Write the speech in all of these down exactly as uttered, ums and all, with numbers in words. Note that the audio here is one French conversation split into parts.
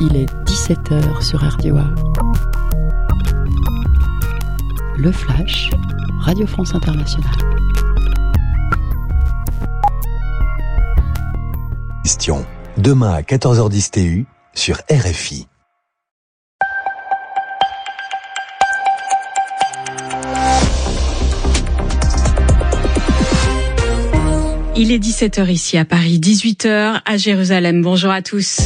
Il est dix-sept heures sur R D O A. Le Flash, Radio France Internationale. Question. Demain à quatorze heures dix T U sur R F I. Il est dix-sept heures ici à Paris, dix-huit heures à Jérusalem. Bonjour à tous.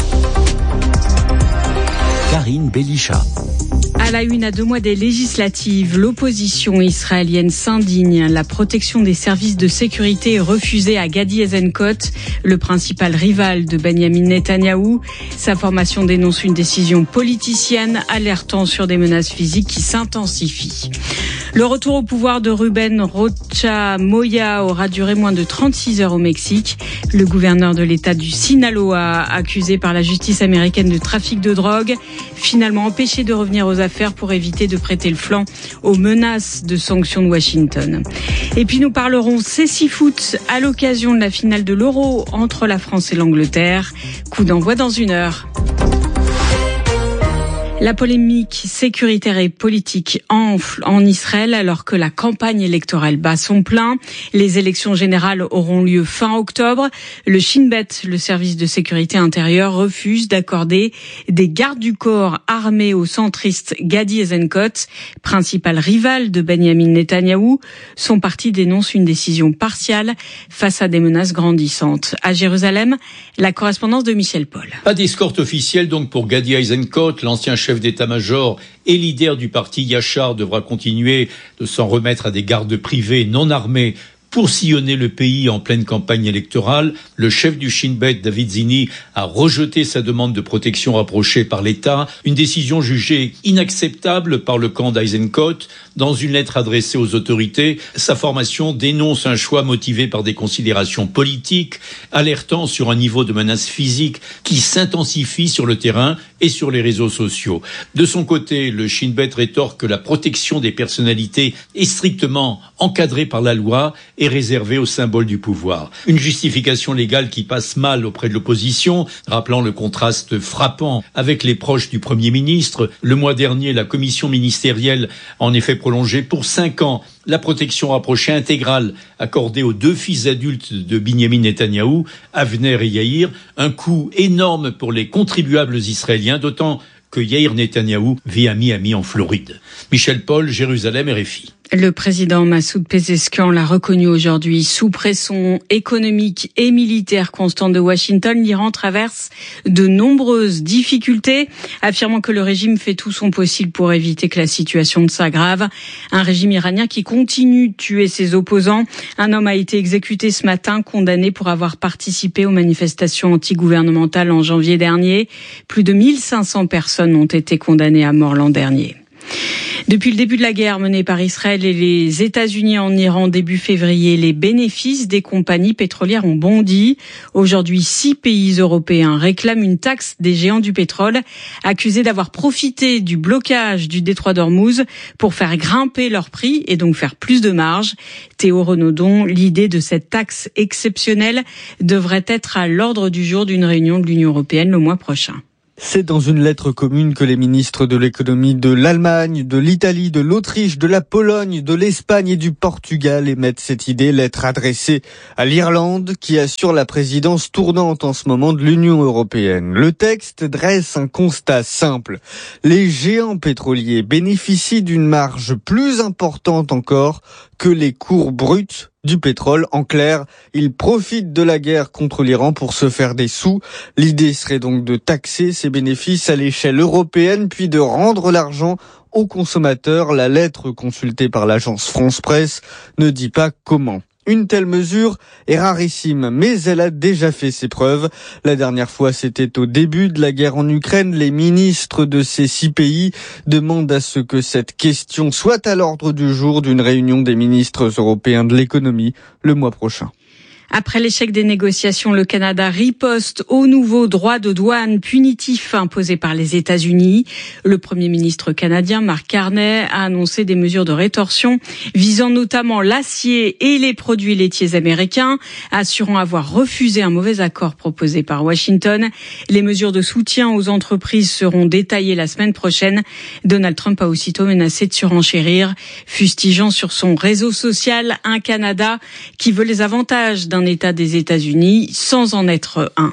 Karine Belisha. À la une, à deux mois des législatives, l'opposition israélienne s'indigne. La protection des services de sécurité est refusée à Gadi Eisenkot, le principal rival de Benyamin Netanyahou. Sa formation dénonce une décision politicienne, alertant sur des menaces physiques qui s'intensifient. Le retour au pouvoir de Rubén Rocha Moya aura duré moins de trente-six heures au Mexique. Le gouverneur de l'État du Sinaloa, accusé par la justice américaine de trafic de drogue, finalement empêché de revenir aux affaires pour éviter de prêter le flanc aux menaces de sanctions de Washington. Et puis nous parlerons cécifoot à l'occasion de la finale de l'Euro entre la France et l'Angleterre. Coup d'envoi dans une heure. La polémique sécuritaire et politique enfle en Israël alors que la campagne électorale bat son plein. Les élections générales auront lieu fin octobre. Le Shin Bet, le service de sécurité intérieure, refuse d'accorder des gardes du corps armés au centriste Gadi Eisenkot, principal rival de Benyamin Netanyahou. Son parti dénonce une décision partiale face à des menaces grandissantes. À Jérusalem, la correspondance de Michel Paul. Pas d'escorte officielle donc pour Gadi Eisenkot, l'ancien chef d'état-major et leader du parti Yachar devra continuer de s'en remettre à des gardes privés non armés pour sillonner le pays en pleine campagne électorale. Le chef du Shin Bet, David Zini, a rejeté sa demande de protection rapprochée par l'État, une décision jugée inacceptable par le camp d'Eisenkot. Dans une lettre adressée aux autorités, sa formation dénonce un choix motivé par des considérations politiques, alertant sur un niveau de menace physique qui s'intensifie sur le terrain et sur les réseaux sociaux. De son côté, le Shin Bet rétorque que la protection des personnalités est strictement encadrée par la loi et réservée aux symboles du pouvoir. Une justification légale qui passe mal auprès de l'opposition, rappelant le contraste frappant avec les proches du Premier ministre. Le mois dernier, la commission ministérielle a en effet prolongé pour cinq ans la protection rapprochée intégrale accordée aux deux fils adultes de Binyamin Netanyahou, Avner et Yair, un coût énorme pour les contribuables israéliens, d'autant que Yair Netanyahou vit à Miami en Floride. Michel Paul, Jérusalem, R F I. Le président Massoud Pezeshkian l'a reconnu aujourd'hui. Sous pression économique et militaire constante de Washington, l'Iran traverse de nombreuses difficultés, affirmant que le régime fait tout son possible pour éviter que la situation ne s'aggrave. Un régime iranien qui continue de tuer ses opposants. Un homme a été exécuté ce matin, condamné pour avoir participé aux manifestations antigouvernementales en janvier dernier. Plus de mille cinq cents personnes ont été condamnées à mort l'an dernier. Depuis le début de la guerre menée par Israël et les États-Unis en Iran début février, les bénéfices des compagnies pétrolières ont bondi. Aujourd'hui, six pays européens réclament une taxe des géants du pétrole, accusés d'avoir profité du blocage du détroit d'Ormuz pour faire grimper leurs prix et donc faire plus de marge. Théo Renaudon, l'idée de cette taxe exceptionnelle devrait être à l'ordre du jour d'une réunion de l'Union européenne le mois prochain. C'est dans une lettre commune que les ministres de l'économie de l'Allemagne, de l'Italie, de l'Autriche, de la Pologne, de l'Espagne et du Portugal émettent cette idée, lettre adressée à l'Irlande qui assure la présidence tournante en ce moment de l'Union européenne. Le texte dresse un constat simple. Les géants pétroliers bénéficient d'une marge plus importante encore que les cours bruts du pétrole. En clair, ils profitent de la guerre contre l'Iran pour se faire des sous. L'idée serait donc de taxer ces bénéfices à l'échelle européenne, puis de rendre l'argent aux consommateurs. La lettre consultée par l'agence France Presse ne dit pas comment. Une telle mesure est rarissime, mais elle a déjà fait ses preuves. La dernière fois, c'était au début de la guerre en Ukraine. Les ministres de ces six pays demandent à ce que cette question soit à l'ordre du jour d'une réunion des ministres européens de l'économie le mois prochain. Après l'échec des négociations, le Canada riposte au nouveau droit de douane punitif imposé par les États-Unis. Le Premier ministre canadien, Mark Carney, a annoncé des mesures de rétorsion visant notamment l'acier et les produits laitiers américains, assurant avoir refusé un mauvais accord proposé par Washington. Les mesures de soutien aux entreprises seront détaillées la semaine prochaine. Donald Trump a aussitôt menacé de surenchérir, fustigeant sur son réseau social un Canada qui veut les avantages d'un État des États-Unis sans en être un.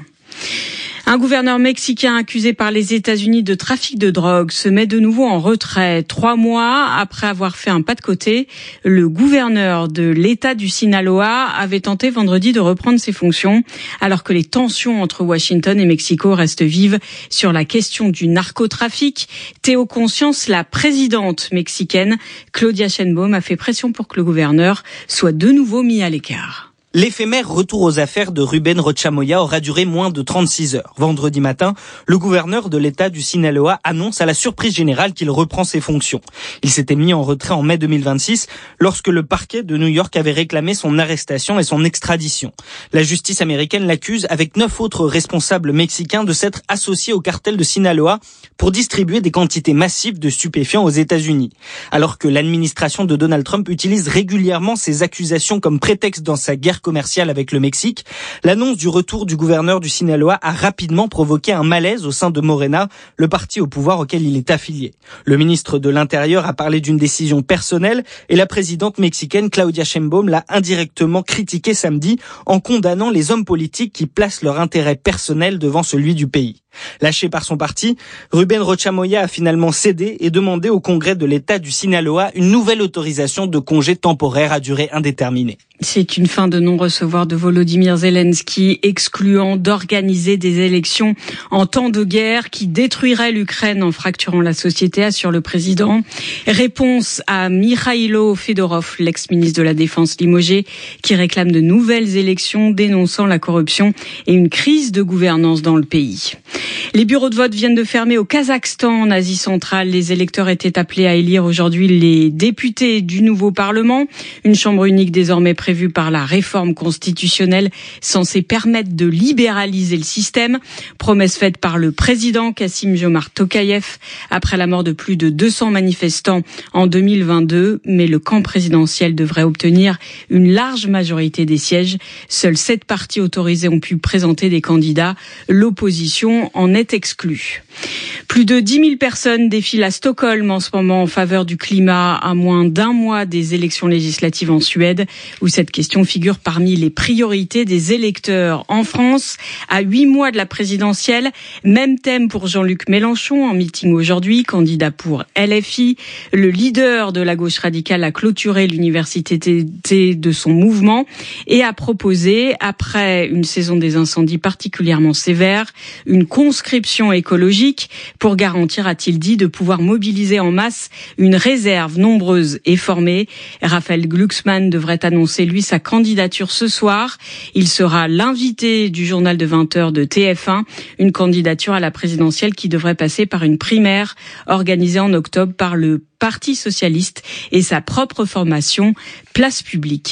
Un gouverneur mexicain accusé par les États-Unis de trafic de drogue se met de nouveau en retrait. Trois mois après avoir fait un pas de côté, le gouverneur de l'État du Sinaloa avait tenté vendredi de reprendre ses fonctions, alors que les tensions entre Washington et Mexico restent vives sur la question du narcotrafic. Théo Conscience, la présidente mexicaine, Claudia Sheinbaum, a fait pression pour que le gouverneur soit de nouveau mis à l'écart. L'éphémère retour aux affaires de Rubén Rocha Moya aura duré moins de trente-six heures. Vendredi matin, le gouverneur de l'État du Sinaloa annonce à la surprise générale qu'il reprend ses fonctions. Il s'était mis en retrait en mai deux mille vingt-six lorsque le parquet de New York avait réclamé son arrestation et son extradition. La justice américaine l'accuse avec neuf autres responsables mexicains de s'être associés au cartel de Sinaloa pour distribuer des quantités massives de stupéfiants aux États-Unis. Alors que l'administration de Donald Trump utilise régulièrement ces accusations comme prétexte dans sa guerre commerciale avec le Mexique, l'annonce du retour du gouverneur du Sinaloa a rapidement provoqué un malaise au sein de Morena, le parti au pouvoir auquel il est affilié. Le ministre de l'Intérieur a parlé d'une décision personnelle et la présidente mexicaine Claudia Sheinbaum l'a indirectement critiqué samedi en condamnant les hommes politiques qui placent leur intérêt personnel devant celui du pays. Lâché par son parti, Rubén Rocha Moya a finalement cédé et demandé au Congrès de l'État du Sinaloa une nouvelle autorisation de congé temporaire à durée indéterminée. C'est une fin de non-recevoir de Volodymyr Zelensky, excluant d'organiser des élections en temps de guerre qui détruiraient l'Ukraine en fracturant la société, assure le président. Réponse à Mikhailo Fedorov, l'ex-ministre de la Défense limogé, qui réclame de nouvelles élections, dénonçant la corruption et une crise de gouvernance dans le pays. Les bureaux de vote viennent de fermer au Kazakhstan, en Asie centrale. Les électeurs étaient appelés à élire aujourd'hui les députés du nouveau Parlement. Une chambre unique désormais prévue par la réforme constitutionnelle censée permettre de libéraliser le système. Promesse faite par le président Kassym-Jomart Tokayev après la mort de plus de deux cents manifestants en deux mille vingt-deux. Mais le camp présidentiel devrait obtenir une large majorité des sièges. Seuls sept partis autorisés ont pu présenter des candidats. L'opposition en est exclue. Plus de dix mille personnes défilent à Stockholm en ce moment en faveur du climat, à moins d'un mois des élections législatives en Suède, où cette question figure parmi les priorités des électeurs. En France, à huit mois de la présidentielle, même thème pour Jean-Luc Mélenchon en meeting aujourd'hui, candidat pour L F I. Le leader de la gauche radicale a clôturé l'université de son mouvement et a proposé, après une saison des incendies particulièrement sévère, une conscription écologique pour garantir, a-t-il dit, de pouvoir mobiliser en masse une réserve nombreuse et formée. Raphaël Glucksmann devrait annoncer, lui, sa candidature ce soir. Il sera l'invité du journal de vingt heures de T F un, une candidature à la présidentielle qui devrait passer par une primaire organisée en octobre par le Parti socialiste et sa propre formation Place Publique.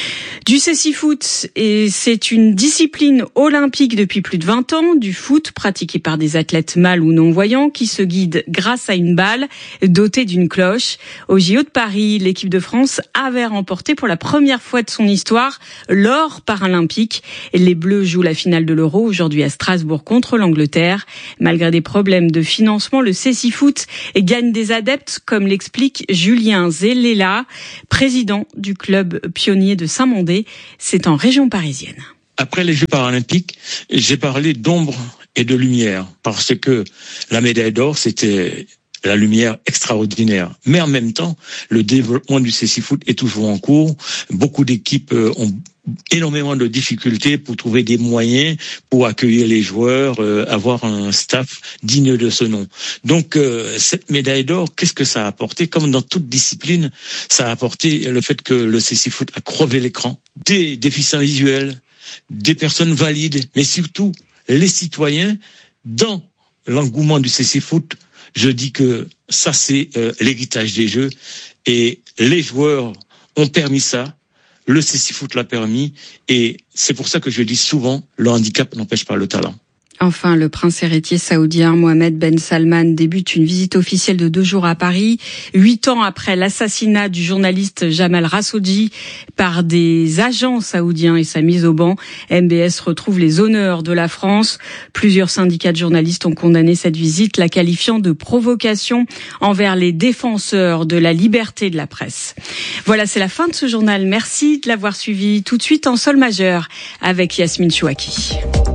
Du cécifoot, et c'est une discipline olympique depuis plus de vingt ans, du foot pratiqué par des athlètes mâles ou non-voyants qui se guident grâce à une balle dotée d'une cloche. Au J O de Paris, l'équipe de France avait remporté pour la première fois de son histoire l'or paralympique. Les Bleus jouent la finale de l'Euro aujourd'hui à Strasbourg contre l'Angleterre. Malgré des problèmes de financement, le cécifoot gagne des adeptes, comme l'explique Julien Zellela, président du club pionnier de Saint-Mandé. C'est en région parisienne. Après les Jeux paralympiques, j'ai parlé d'ombre et de lumière, parce que la médaille d'or, c'était la lumière extraordinaire. Mais en même temps, le développement du cécifoot est toujours en cours. Beaucoup d'équipes ont énormément de difficultés pour trouver des moyens pour accueillir les joueurs, euh, avoir un staff digne de ce nom. Donc euh, cette médaille d'or, qu'est-ce que ça a apporté? Comme dans toute discipline, ça a apporté le fait que le cécifoot a crevé l'écran, des déficients visuels, des personnes valides, mais surtout les citoyens. Dans l'engouement du cécifoot, je dis que ça c'est euh, l'héritage des Jeux, et les joueurs ont permis ça. le cécifoot l'a permis, et c'est pour ça que je dis souvent, le handicap n'empêche pas le talent. Enfin, le prince héritier saoudien Mohammed Ben Salman débute une visite officielle de deux jours à Paris. Huit ans après l'assassinat du journaliste Jamal Khashoggi par des agents saoudiens et sa mise au ban, M B S retrouve les honneurs de la France. Plusieurs syndicats de journalistes ont condamné cette visite, la qualifiant de provocation envers les défenseurs de la liberté de la presse. Voilà, c'est la fin de ce journal. Merci de l'avoir suivi. Tout de suite en sol majeur avec Yasmine Chouaki.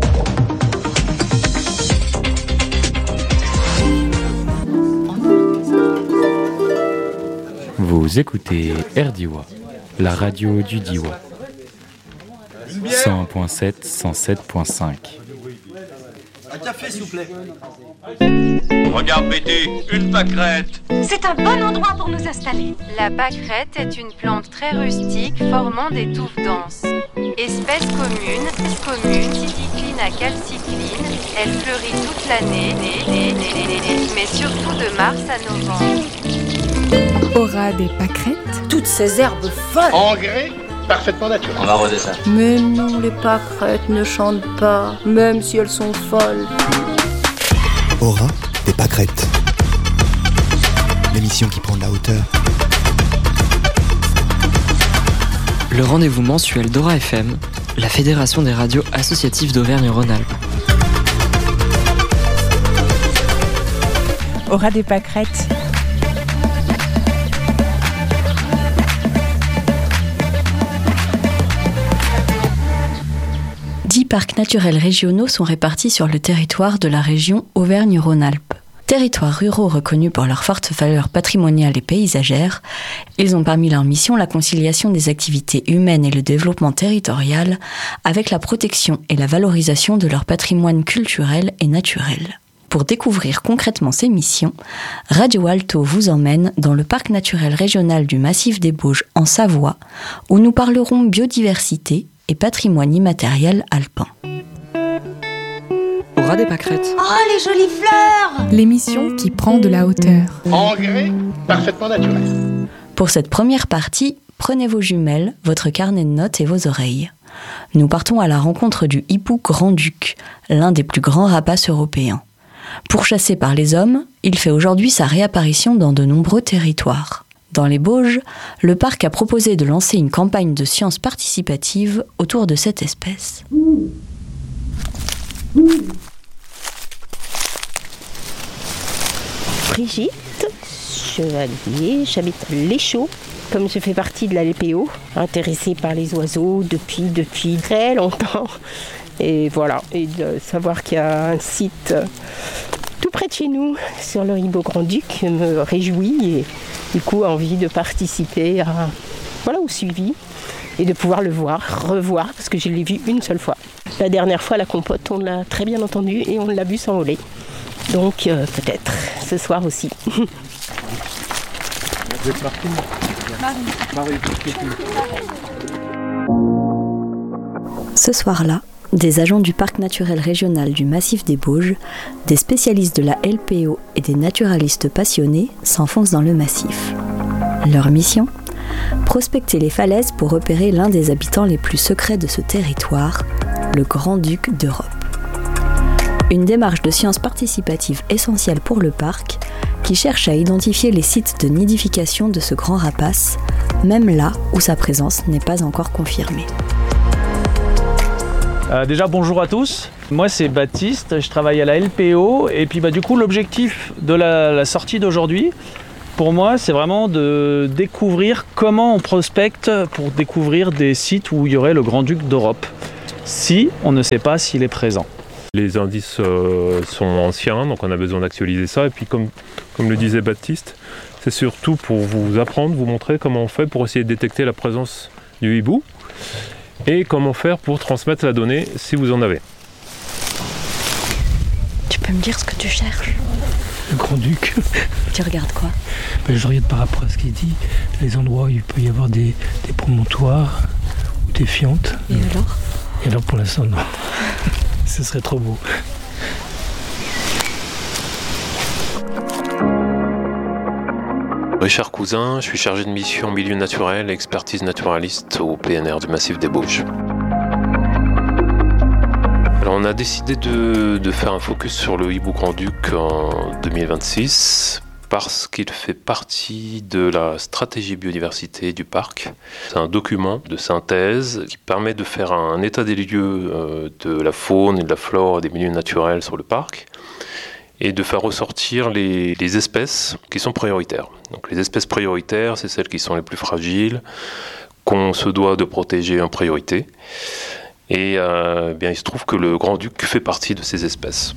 Vous écoutez R D I W A, la radio du Diwa. cent un virgule sept, cent sept virgule cinq. Un café, s'il vous plaît. Regarde, Betty, une pâquerette. C'est un bon endroit pour nous installer. La pâquerette est une plante très rustique formant des touffes denses. Espèce commune, commune, sidicline à calcicline, elle fleurit toute l'année, mais surtout de mars à novembre. Aura des pâquerettes. Toutes ces herbes folles. Engrais parfaitement naturel. On va roder ça. Mais non, les pâquerettes ne chantent pas, même si elles sont folles. Aura des pâquerettes. L'émission qui prend de la hauteur. Le rendez-vous mensuel d'Aura F M, la fédération des radios associatives d'Auvergne-Rhône-Alpes. Aura des pâquerettes. Dix parcs naturels régionaux sont répartis sur le territoire de la région Auvergne-Rhône-Alpes. Territoires ruraux reconnus pour leur forte valeur patrimoniale et paysagère, ils ont parmi leurs missions la conciliation des activités humaines et le développement territorial avec la protection et la valorisation de leur patrimoine culturel et naturel. Pour découvrir concrètement ces missions, Radio Alto vous emmène dans le parc naturel régional du Massif des Bauges en Savoie, où nous parlerons biodiversité et patrimoine immatériel alpin. Aura des pâquerettes. Oh, les jolies fleurs! L'émission qui prend de la hauteur. Engrais parfaitement naturel. Pour cette première partie, prenez vos jumelles, votre carnet de notes et vos oreilles. Nous partons à la rencontre du hibou grand-duc, l'un des plus grands rapaces européens. Pourchassé par les hommes, il fait aujourd'hui sa réapparition dans de nombreux territoires. Dans les Bauges, le parc a proposé de lancer une campagne de sciences participatives autour de cette espèce. Brigitte, chevalier, j'habite à l'Échaud. Comme je fais partie de la L P O, intéressée par les oiseaux depuis, depuis très longtemps. Et voilà, et de savoir qu'il y a un site tout près de chez nous, sur le Hibou Grand-Duc, me réjouit et du coup envie de participer à, voilà, au suivi et de pouvoir le voir, revoir, parce que je l'ai vu une seule fois. La dernière fois, la compote, on l'a très bien entendu et on l'a vu s'envoler. Donc euh, peut-être ce soir aussi. Ce soir-là, des agents du parc naturel régional du Massif des Bauges, des spécialistes de la L P O et des naturalistes passionnés s'enfoncent dans le massif. Leur mission ? Prospecter les falaises pour repérer l'un des habitants les plus secrets de ce territoire, le Grand-Duc d'Europe. Une démarche de sciences participatives essentielle pour le parc, qui cherche à identifier les sites de nidification de ce grand rapace, même là où sa présence n'est pas encore confirmée. Euh, déjà bonjour à tous, moi c'est Baptiste, je travaille à la L P O et puis bah, du coup l'objectif de la, la sortie d'aujourd'hui pour moi c'est vraiment de découvrir comment on prospecte pour découvrir des sites où il y aurait le Grand-Duc d'Europe, si on ne sait pas s'il est présent. Les indices euh, sont anciens, donc on a besoin d'actualiser ça et puis comme, comme le disait Baptiste, c'est surtout pour vous apprendre, vous montrer comment on fait pour essayer de détecter la présence du hibou. Et comment faire pour transmettre la donnée si vous en avez. Tu peux me dire ce que tu cherches ? Le Grand-Duc. Tu regardes quoi ? Ben, je regarde par rapport à ce qu'il dit, les endroits où il peut y avoir des, des promontoires ou des fientes. Et alors ? Et alors pour l'instant non. Ce serait trop beau. Richard Cousin, je suis chargé de mission milieu naturel et expertise naturaliste au P N R du Massif des Bauges. Alors on a décidé de, de faire un focus sur le hibou grand-duc en deux mille vingt-six parce qu'il fait partie de la stratégie biodiversité du parc. C'est un document de synthèse qui permet de faire un état des lieux de la faune et de la flore et des milieux naturels sur le parc et de faire ressortir les, les espèces qui sont prioritaires. Donc les espèces prioritaires, c'est celles qui sont les plus fragiles, qu'on se doit de protéger en priorité. Et euh, bien, il se trouve que le grand-duc fait partie de ces espèces.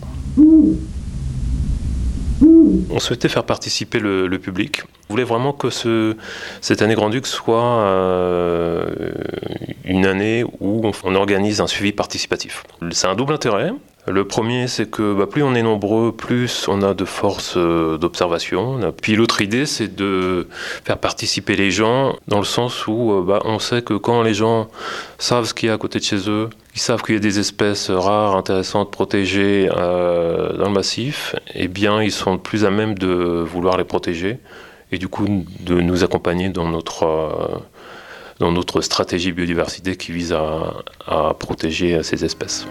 On souhaitait faire participer le, le public. On voulait vraiment que ce, cette année Grand-Duc soit euh, une année où on, on organise un suivi participatif. C'est un double intérêt. Le premier, c'est que bah, plus on est nombreux, plus on a de force euh, d'observation. Puis l'autre idée, c'est de faire participer les gens dans le sens où euh, bah, on sait que quand les gens savent ce qu'il y a à côté de chez eux, ils savent qu'il y a des espèces rares, intéressantes, protégées euh, dans le massif, eh bien, ils sont plus à même de vouloir les protéger et du coup de nous accompagner dans notre, euh, dans notre stratégie biodiversité qui vise à, à protéger ces espèces.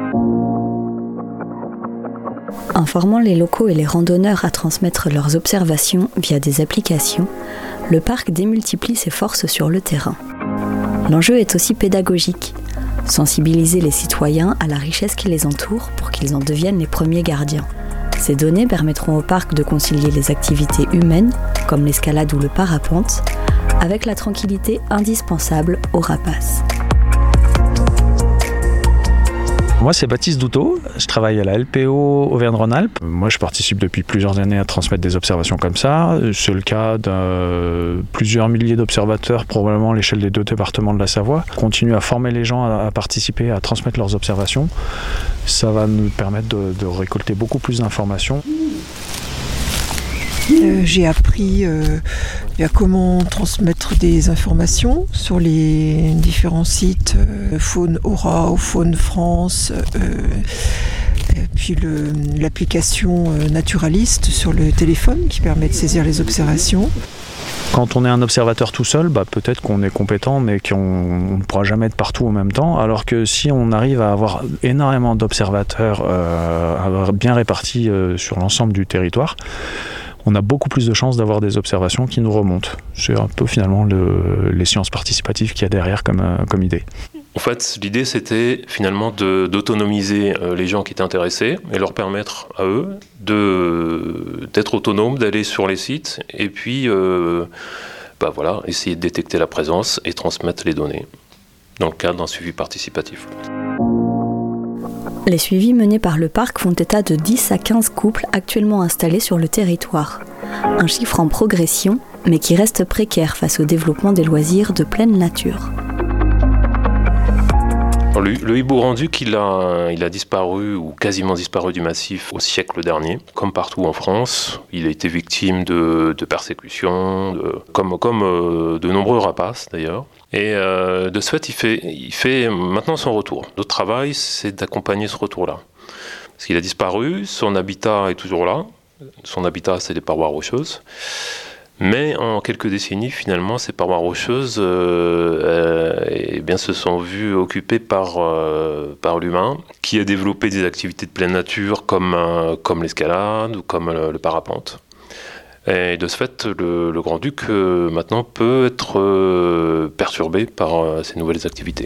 Informant les locaux et les randonneurs à transmettre leurs observations via des applications, le parc démultiplie ses forces sur le terrain. L'enjeu est aussi pédagogique. Sensibiliser les citoyens à la richesse qui les entoure pour qu'ils en deviennent les premiers gardiens. Ces données permettront au parc de concilier les activités humaines, comme l'escalade ou le parapente, avec la tranquillité indispensable aux rapaces. Moi, c'est Baptiste Douteau, je travaille à la L P O Auvergne-Rhône-Alpes. Moi, je participe depuis plusieurs années à transmettre des observations comme ça. C'est le cas de plusieurs milliers d'observateurs, probablement à l'échelle des deux départements de la Savoie. On continue à former les gens à participer, à transmettre leurs observations. Ça va nous permettre de, de récolter beaucoup plus d'informations. Euh, j'ai appris euh, comment transmettre des informations sur les différents sites, euh, Faune Aura ou Faune France, euh, et puis le, l'application euh, Naturaliste sur le téléphone qui permet de saisir les observations. Quand on est un observateur tout seul, bah peut-être qu'on est compétent, mais qu'on on ne pourra jamais être partout en même temps. Alors que si on arrive à avoir énormément d'observateurs euh, bien répartis euh, sur l'ensemble du territoire, on a beaucoup plus de chances d'avoir des observations qui nous remontent. C'est un peu finalement le, les sciences participatives qu'il y a derrière comme, euh, comme idée. En fait, l'idée c'était finalement de, d'autonomiser euh, les gens qui étaient intéressés et leur permettre à eux de, d'être autonomes, d'aller sur les sites et puis euh, bah voilà, essayer de détecter la présence et transmettre les données dans le cadre d'un suivi participatif. Les suivis menés par le parc font état de dix à quinze couples actuellement installés sur le territoire. Un chiffre en progression, mais qui reste précaire face au développement des loisirs de pleine nature. Le, le hibou grand-duc, il a, il a disparu ou quasiment disparu du massif au siècle dernier. Comme partout en France, il a été victime de, de persécutions, de, comme, comme euh, de nombreux rapaces d'ailleurs. Et euh, de ce fait, il fait, il fait maintenant son retour. Notre travail, c'est d'accompagner ce retour-là. Parce qu'il a disparu, son habitat est toujours là. Son habitat, c'est les parois rocheuses. Mais en quelques décennies, finalement, ces parois rocheuses euh, euh, eh bien, se sont vues occupées par, euh, par l'humain, qui a développé des activités de pleine nature comme, euh, comme l'escalade ou comme le, le parapente. Et de ce fait, le, le grand-duc, euh, maintenant, peut être euh, perturbé par euh, ces nouvelles activités.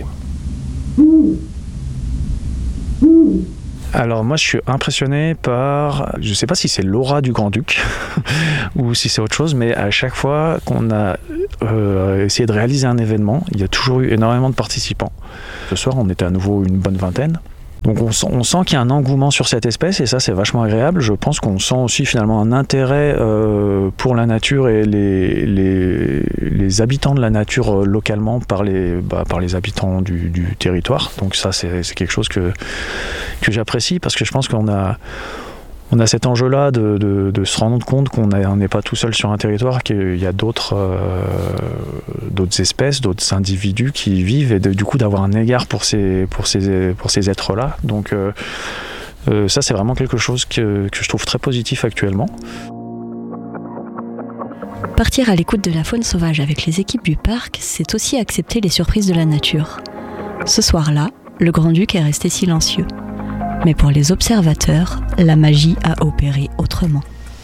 Alors moi je suis impressionné par, je ne sais pas si c'est l'aura du Grand-Duc ou si c'est autre chose, mais à chaque fois qu'on a euh, essayé de réaliser un événement, il y a toujours eu énormément de participants. Ce soir on était à nouveau une bonne vingtaine. Donc on sent, on sent qu'il y a un engouement sur cette espèce et ça c'est vachement agréable. Je pense qu'on sent aussi finalement un intérêt euh, pour la nature et les, les, les habitants de la nature euh, localement par les, bah, par les habitants du, du territoire. Donc ça c'est, c'est quelque chose que, que j'apprécie parce que je pense qu'on a, on a cet enjeu-là de, de, de se rendre compte qu'on n'est pas tout seul sur un territoire, qu'il y a d'autres, euh, d'autres espèces, d'autres individus qui y vivent et de, du coup d'avoir un égard pour ces, pour ces, pour ces êtres-là. Donc euh, euh, ça c'est vraiment quelque chose que, que je trouve très positif actuellement. Partir à l'écoute de la faune sauvage avec les équipes du parc, c'est aussi accepter les surprises de la nature. Ce soir-là, le Grand-Duc est resté silencieux. Mais pour les observateurs, la magie a opéré autrement.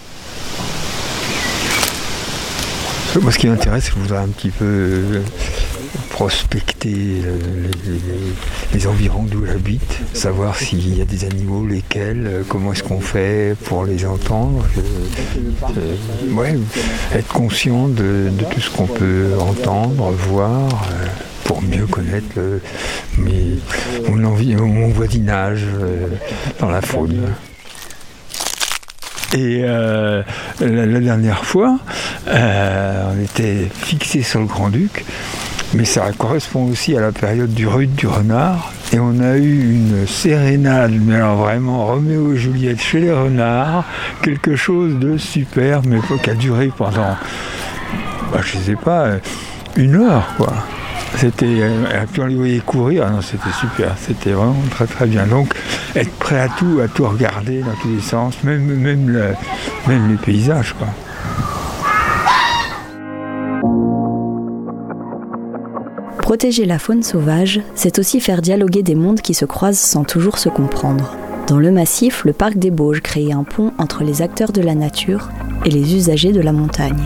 Moi, ce qui m'intéresse, c'est que je voudrais un petit peu prospecter les, les, les environs d'où j'habite, savoir s'il y a des animaux, lesquels, comment est-ce qu'on fait pour les entendre. Euh, euh, ouais, être conscient de, de tout ce qu'on peut entendre, voir, euh, pour mieux connaître le, mes, mon, envie, mon voisinage euh, dans la faune. Et euh, la, la dernière fois, euh, on était fixé sur le Grand-Duc, mais ça correspond aussi à la période du rude du renard. Et on a eu une sérénade, mais alors vraiment Roméo et Juliette chez les renards, quelque chose de super, mais qui a duré pendant, bah, je sais pas, une heure, quoi. C'était, et puis on les voyait courir, ah non, c'était super, c'était vraiment très très bien. Donc être prêt à tout, à tout regarder dans tous les sens, même, même, le, même les paysages, quoi. Protéger la faune sauvage, c'est aussi faire dialoguer des mondes qui se croisent sans toujours se comprendre. Dans le massif, le parc des Bauges crée un pont entre les acteurs de la nature et les usagers de la montagne.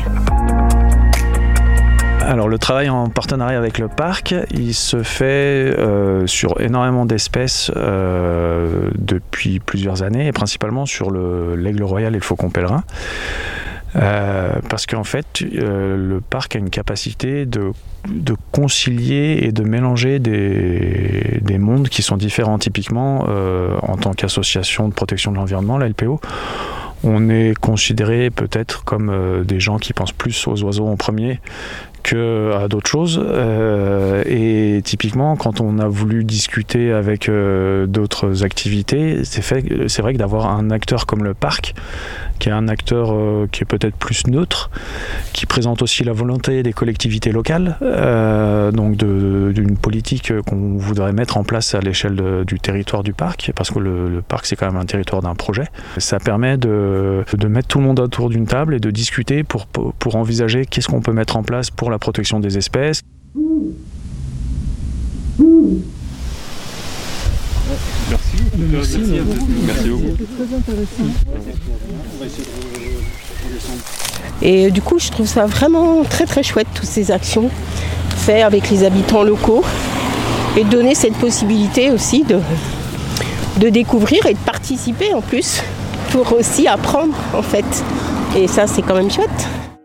Alors le travail en partenariat avec le parc, il se fait euh, sur énormément d'espèces euh, depuis plusieurs années, et principalement sur le, l'aigle royal et le faucon pèlerin. Euh, parce qu'en fait, euh, le parc a une capacité de, de concilier et de mélanger des, des mondes qui sont différents. Typiquement, euh, en tant qu'association de protection de l'environnement, la L P O, on est considéré peut-être comme euh, des gens qui pensent plus aux oiseaux en premier qu'à d'autres choses. Euh, et typiquement, quand on a voulu discuter avec euh, d'autres activités, c'est, fait, c'est vrai que d'avoir un acteur comme le parc, qui est un acteur euh, qui est peut-être plus neutre, qui présente aussi la volonté des collectivités locales, euh, donc de, d'une politique qu'on voudrait mettre en place à l'échelle de, du territoire du parc, parce que le, le parc c'est quand même un territoire d'un projet. Ça permet de, de mettre tout le monde autour d'une table et de discuter pour, pour, pour envisager qu'est-ce qu'on peut mettre en place pour la protection des espèces. Merci. Merci. Merci beaucoup. C'était très intéressant. Et du coup, je trouve ça vraiment très très chouette, toutes ces actions faites avec les habitants locaux et donner cette possibilité aussi de, de découvrir et de participer en plus pour aussi apprendre en fait. Et ça, c'est quand même chouette.